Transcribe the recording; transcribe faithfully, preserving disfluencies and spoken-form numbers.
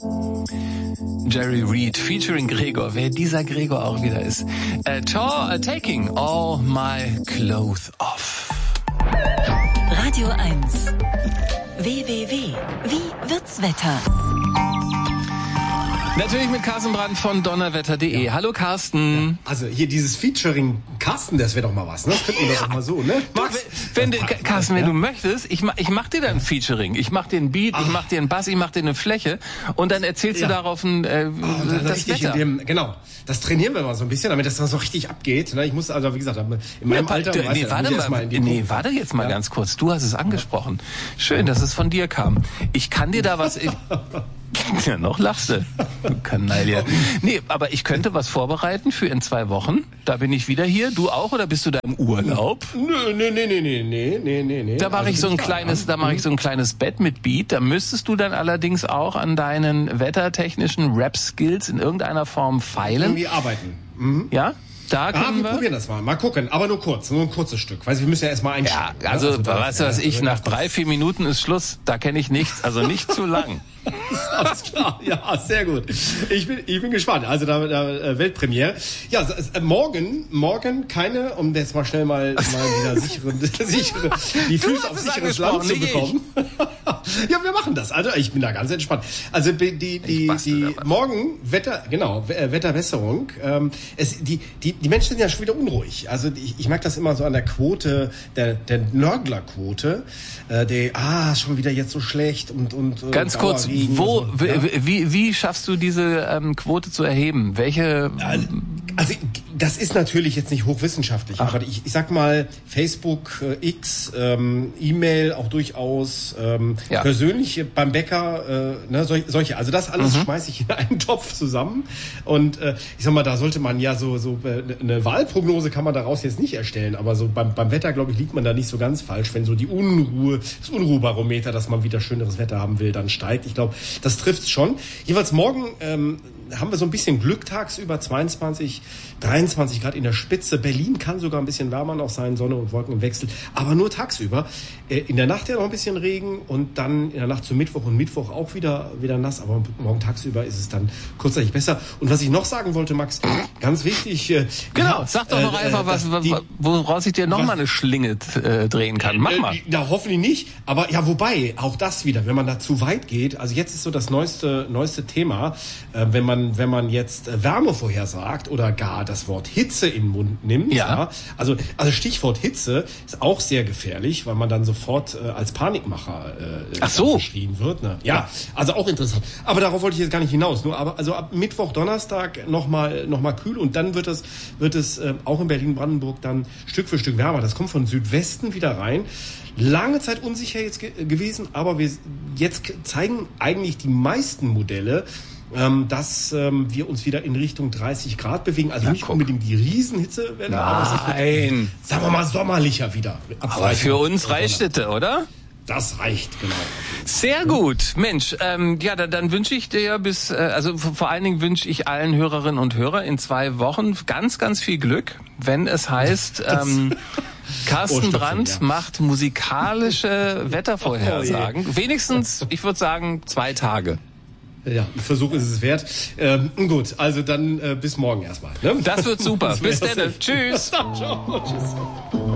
Jerry Reed featuring Gregor, wer dieser Gregor auch wieder ist. Uh, ta- uh, taking all my clothes off. Radio eins. W W W. Wie wird's Wetter? Natürlich mit Carsten Brandt von donnerwetter punkt de. Ja. Hallo Carsten. Ja, also hier dieses Featuring Carsten, das wäre doch mal was, ne? Das könnten wir doch mal so, ne? Max, wenn, wenn du, Carsten, wenn ja? du möchtest, ich mach, ich mach dir dann ein Featuring. Ich mach dir einen Beat, Ach. ich mach dir einen Bass, ich mach dir eine Fläche und dann erzählst ja. du darauf ein, äh, oh, das Wetter. In dem, genau. Das trainieren wir mal so ein bisschen, damit das dann so richtig abgeht. Ne? Ich muss also, wie gesagt, in meinem ja, Alter... Du, nee, ja, warte, mal, mal nee warte jetzt mal ja. ganz kurz. Du hast es angesprochen. Schön, dass es von dir kam. Ich kann dir da was... Ich, ja, noch lachst du. Du Kanaille. Nee, aber ich könnte was vorbereiten für in zwei Wochen. Da bin ich wieder hier. Du auch oder bist du da im Urlaub? Nö, nö, nee, nee, nee, nee, nee, nee, nee. Da mache also ich so ein kleines, da mache ich so ein kleines Bett mit Beat. Da müsstest du dann allerdings auch an deinen wettertechnischen Rap-Skills in irgendeiner Form feilen. Irgendwie arbeiten. Mhm. Ja? Da können ah, wir, wir probieren das mal. Mal gucken, aber nur kurz, nur ein kurzes Stück. Weil wir müssen ja erstmal einsteigen. Ja, also, also weißt du was, ich, also, nach drei, vier Minuten ist Schluss. Da kenne ich nichts, also nicht zu lang. Alles klar, ja, sehr gut. Ich bin, ich bin gespannt. Also da, da Weltpremiere. Ja, äh, morgen, morgen keine, um jetzt mal schnell mal, mal wieder sichere, sichere, die Füße auf sicheres Land zu bekommen. Ja, wir machen das. Also ich bin da ganz entspannt. Also die, die, die, die morgen Wetter, genau, Wetterbesserung. Ähm, es, die, die, die Menschen sind ja schon wieder unruhig. Also ich, ich merke das immer so an der Quote, der, der Nörglerquote. Äh, der, ah, schon wieder jetzt so schlecht und und. Ganz kurz. Wo, so, ja? wie, wie schaffst du diese ähm, Quote zu erheben? Welche? Also das ist natürlich jetzt nicht hochwissenschaftlich, Ach. aber ich, ich sag mal Facebook, äh, X, ähm, E-Mail auch durchaus, ähm, ja. persönlich beim Bäcker, äh, ne, solch, solche. Also das alles mhm. schmeiße ich in einen Topf zusammen und äh, ich sag mal, da sollte man ja so so äh, eine Wahlprognose kann man daraus jetzt nicht erstellen, aber so beim, beim Wetter, glaube ich, liegt man da nicht so ganz falsch, wenn so die Unruhe, das Unruhebarometer, dass man wieder schöneres Wetter haben will, dann steigt. Ich glaube, das trifft's schon. Jeweils morgen ähm, haben wir so ein bisschen Glück tagsüber, zweiundzwanzig, dreiundzwanzig Grad in der Spitze. Berlin kann sogar ein bisschen wärmer noch sein, Sonne und Wolken im Wechsel, aber nur tagsüber. Äh, in der Nacht ja noch ein bisschen Regen und dann in der Nacht zu Mittwoch und Mittwoch auch wieder wieder nass, aber morgen tagsüber ist es dann kurzzeitig besser. Und was ich noch sagen wollte, Max, ganz wichtig... Äh, genau, ja, sag doch noch äh, einfach, was, die, woraus ich dir noch was, mal eine Schlinge äh, drehen kann. Mach mal. Äh, ja, hoffentlich nicht, aber ja, wobei, auch das wieder, wenn man da zu weit geht, also jetzt ist so das neueste neueste Thema, äh, wenn man wenn man jetzt äh, Wärme vorhersagt oder gar das Wort Hitze in den Mund nimmt, ja. ja also also Stichwort Hitze ist auch sehr gefährlich, weil man dann sofort äh, als Panikmacher äh, Ach so. beschrieben wird. Ne? Ja, also auch interessant. Aber darauf wollte ich jetzt gar nicht hinaus. Nur aber also ab Mittwoch, Donnerstag noch mal noch mal kühl und dann wird es wird es äh, auch in Berlin-Brandenburg dann Stück für Stück wärmer. Das kommt von Südwesten wieder rein. Lange Zeit unsicher jetzt ge- gewesen, aber wir jetzt zeigen eigentlich die meisten Modelle, ähm, dass ähm, wir uns wieder in Richtung dreißig Grad bewegen. Also ja, nicht guck. unbedingt die Riesenhitzewelle, aber es wird, sagen wir mal, sommerlicher wieder. Aber für uns reicht es, oder? Das reicht, genau. Sehr gut. Mensch, ähm, ja, dann, dann wünsche ich dir bis, äh, also vor allen Dingen wünsche ich allen Hörerinnen und Hörern in zwei Wochen ganz, ganz viel Glück, wenn es heißt... Ähm, Carsten oh, Brandt ja. macht musikalische Wettervorhersagen. Oh, Wenigstens, ich würde sagen, zwei Tage. Ja, ein Versuch ist es wert. Ähm, gut, also dann äh, bis morgen erstmal. Ne? Das wird super. Bis dann. Tschüss. Ciao. Tschüss.